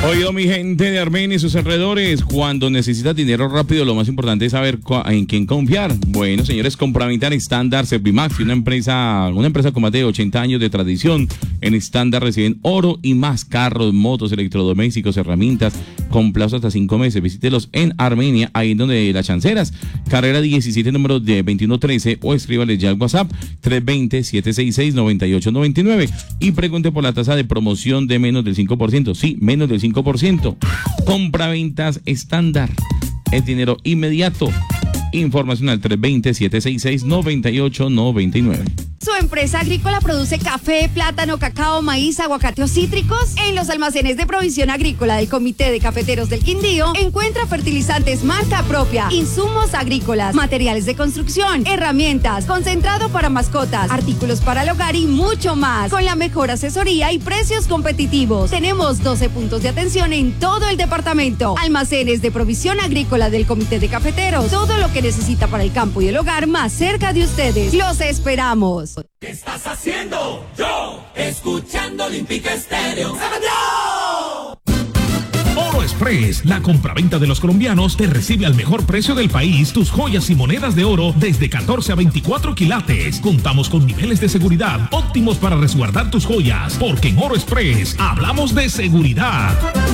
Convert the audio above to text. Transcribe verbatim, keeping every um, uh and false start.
Oído, mi gente de Armenia y sus alrededores, cuando necesitas dinero rápido, lo más importante es saber en quién confiar. Bueno, señores, compraventa en Estándar Servimax, una empresa, una empresa con más de ochenta años de tradición. En Estándar reciben oro y más: carros, motos, electrodomésticos, herramientas, con plazo hasta cinco meses. Visítelos en Armenia, ahí en donde Las Chanceras, carrera diecisiete, número de veintiuno trece, o escríbales ya al WhatsApp tres dos cero, siete seis seis, nueve ocho nueve nueve y pregunte por la tasa de promoción de menos del cinco por ciento. Sí, menos del cinco por ciento. Compraventas Estándar, es dinero inmediato. Información al tres dos cero, siete seis seis, nueve ocho nueve nueve. ¿Su empresa agrícola produce café, plátano, cacao, maíz, aguacate o cítricos? En los almacenes de provisión agrícola del Comité de Cafeteros del Quindío encuentra fertilizantes marca propia, insumos agrícolas, materiales de construcción, herramientas, concentrado para mascotas, artículos para el hogar y mucho más, con la mejor asesoría y precios competitivos. Tenemos doce puntos de atención en todo el departamento. Almacenes de provisión agrícola del Comité de Cafeteros. Todo lo que necesita para el campo y el hogar más cerca de ustedes. Los esperamos. ¿Qué estás haciendo? Yo, escuchando Olímpica Estéreo. ¡Yo! Oro Express, la compraventa de los colombianos, te recibe al mejor precio del país tus joyas y monedas de oro desde catorce a veinticuatro quilates. Contamos con niveles de seguridad óptimos para resguardar tus joyas, porque en Oro Express hablamos de seguridad.